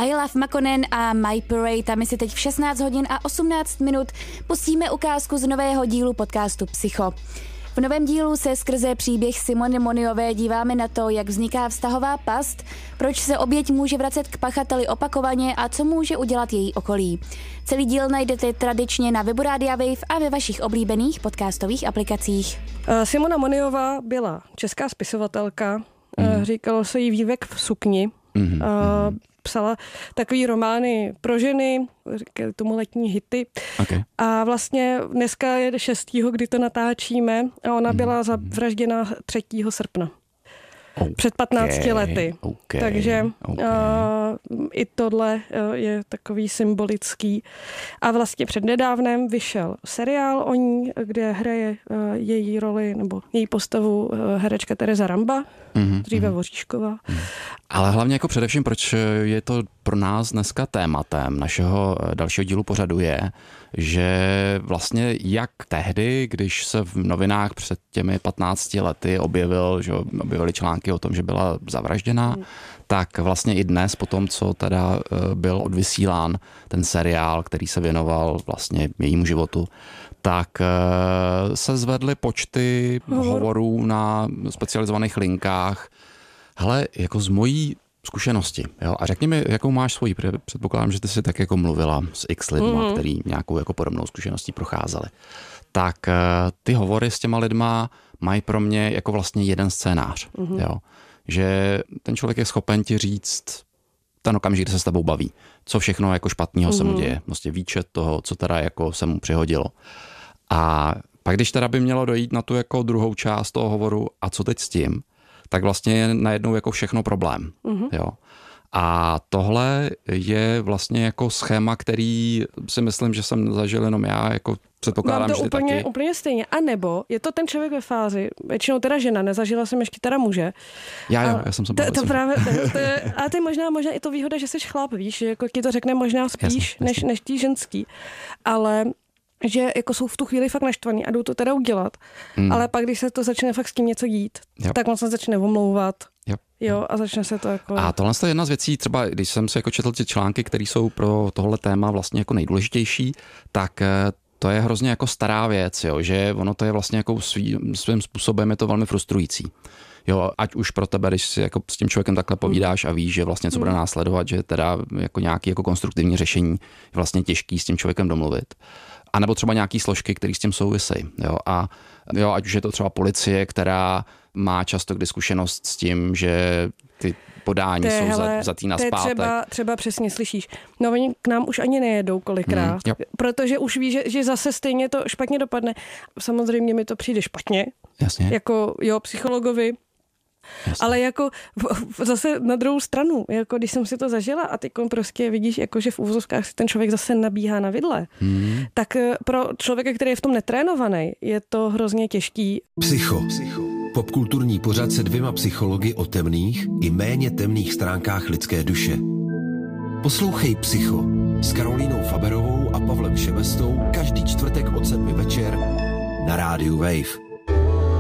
I Love Makonnen a My Parade a my si teď v 16 hodin a 18 minut pustíme ukázku z nového dílu podcastu Psycho. V novém dílu se skrze příběh Simone Moniové díváme na to, jak vzniká vztahová past, proč se oběť může vracet k pachateli opakovaně a co může udělat její okolí. Celý díl najdete tradičně na webu Rádia Wave a ve vašich oblíbených podcastových aplikacích. Simona Moniová byla česká spisovatelka, říkalo se jí Vývek v sukni. Psala takový romány pro ženy, říkali tomu letní hity. Okay. A vlastně dneska je 6. kdy to natáčíme a ona byla zavražděna 3. srpna. Před 15 lety. Takže i tohle je takový symbolický. A vlastně přednedávnem vyšel seriál o ní, kde hraje její roli nebo její postavu herečka Tereza Ramba, dříve Voříšková. Ale hlavně jako především, proč je to pro nás dneska tématem našeho dalšího dílu pořadu je, že vlastně jak tehdy, když se v novinách před těmi 15 lety objevily články o tom, že byla zavražděná, tak vlastně i dnes po tom, co teda byl odvysílán ten seriál, který se věnoval vlastně jejímu životu, tak se zvedly počty hovorů na specializovaných linkách. Hele, jako z mojí zkušenosti, jo? A řekni mi, jakou máš svoji, předpokládám, že ty jsi tak jako mluvila s x lidma, který nějakou jako podobnou zkušeností procházeli. Tak ty hovory s těma lidma mají pro mě jako vlastně jeden scénář, jo? Že ten člověk je schopen ti říct ten okamžik, kdy se s tebou baví, co všechno jako špatného se mu děje, vlastně výčet toho, co teda jako se mu přihodilo. A pak, když teda by mělo dojít na tu jako druhou část toho hovoru a co teď s tím, tak vlastně je najednou jako všechno problém. Jo. A tohle je vlastně jako schéma, který si myslím, že jsem zažil jenom já, jako předpokládám, že ty taky. Úplně stejně. A nebo je to ten člověk ve fázi, většinou teda žena, nezažila jsem ještě teda muže. Já jsem se bavil. A to je možná i to výhoda, že jsi chlap, víš, že jako ti to řekne možná spíš, jasně. než tí ženský. Ale že jako jsou v tu chvíli fakt naštvaný a jdou to teda udělat. Ale pak, když se to začne fakt s tím něco dít, tak on se začne omlouvat. Jo, a začne se to jako... A tohle je jedna z věcí, třeba když jsem si jako četl ty články, které jsou pro tohle téma vlastně jako nejdůležitější, tak to je hrozně jako stará věc, jo, že ono to je vlastně jako svým způsobem je to velmi frustrující. Jo, ať už pro tebe, když si jako s tím člověkem takhle povídáš a víš, že vlastně co bude následovat, že teda jako nějaký jako konstruktivní řešení je vlastně těžký s tím člověkem domluvit. A nebo třeba nějaký složky, které s tím souvisejí. Jo? A jo, ať už je to třeba policie, která má často kdy zkušenost s tím, že ty podání jsou za tý nazpátek. Třeba přesně slyšíš. No oni k nám už ani nejedou kolikrát, protože už ví, že zase stejně to špatně dopadne. Samozřejmě mi to přijde špatně. Jasně. Jako psychologovi. Jasně. Ale jako zase na druhou stranu, jako když jsem si to zažila a teď prostě vidíš, jako že v úvozovkách si ten člověk zase nabíhá na vidle, tak pro člověka, který je v tom netrénovaný, je to hrozně těžký. Psycho. Popkulturní pořad se 2 psychologi o temných i méně temných stránkách lidské duše. Poslouchej Psycho s Karolínou Faberovou a Pavlem Šebestou každý čtvrtek od 7 večer na rádiu Wave.